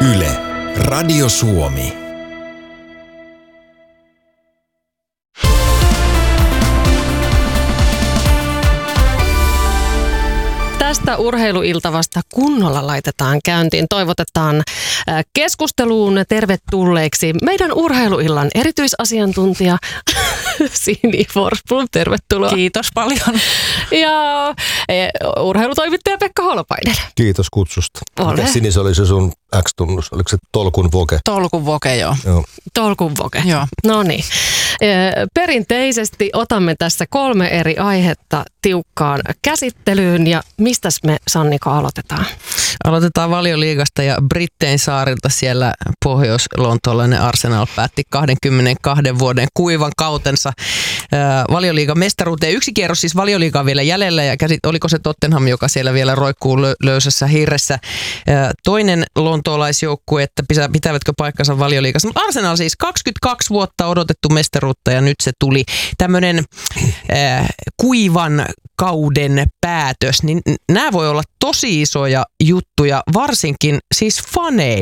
Yle, Radio Suomi. Tästä urheiluiltavasta kunnolla laitetaan käyntiin. Toivotetaan keskusteluun tervetulleeksi meidän urheiluillan erityisasiantuntija Siini Forsblom. Tervetuloa. Kiitos paljon. Ja urheilutoimittaja Pekka Holopainen. Kiitos kutsusta. Ole. Mikä Sinis oli se sun X-tunnus? Oliko se tolkun voke? Tolkun voke, joo. Tolkun voke. Joo. No niin. Perinteisesti otamme tässä 3 eri aihetta tiukkaan käsittelyyn. Ja mistäs me, Sannika, aloitetaan? Aloitetaan Valioliigasta ja Brittein saarilta. Siellä pohjois-lontoolainen Arsenal päätti 22 vuoden kuivan kautensa Valioliigan mestaruuteen. Yksi kierros siis Valioliigaa vielä jäljellä ja oliko se Tottenham, joka siellä vielä roikkuu löysässä hirressä. Toinen lontoolaisjoukkue, että pitävätkö paikkansa Valioliigassa. Mutta Arsenal siis 22 vuotta odotettu mestaruutta ja nyt se tuli tämmöinen kuivan kauden päätös. Niin nämä voi olla tosi isoja juttuja, varsinkin siis faneille.